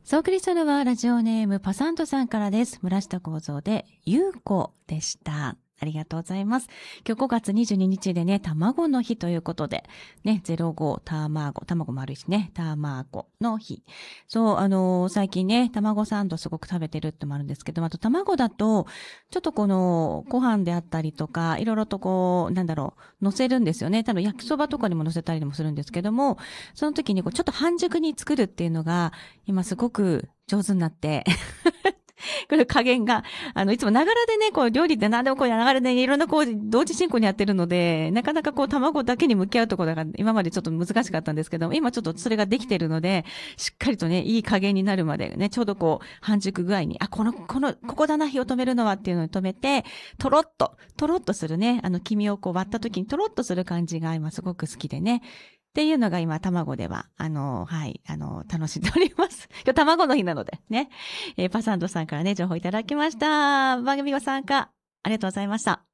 そうお送りしたのはラジオネームパサントさんからです。村下幸三でゆうこでした。ありがとうございます。今日5月22日でね、卵の日ということで、ね、05卵もあるしね、卵の日。そう、最近ね、卵サンドすごく食べてるってもあるんですけど、あと卵だと、ちょっとこの、ご飯であったりとか、いろいろとこう、乗せるんですよね。多分焼きそばとかにも乗せたりもするんですけども、その時にこう、ちょっと半熟に作るっていうのが、今すごく上手になって、これ加減が、いつもながらでね、こう料理って何でもこうながらで、ね、いろんなこう同時進行にやってるので、なかなかこう卵だけに向き合うところが今までちょっと難しかったんですけども、今ちょっとそれができてるので、しっかりとね、いい加減になるまでね、ちょうどこう半熟具合に、ここだな、火を止めるのはっていうのを止めて、とろっとするね、黄身をこう割った時にとろっとする感じが今すごく好きでね。っていうのが今、卵では、楽しんでおります。今日卵の日なので、ね。パサンドさんからね、情報いただきました。番組ご参加、ありがとうございました。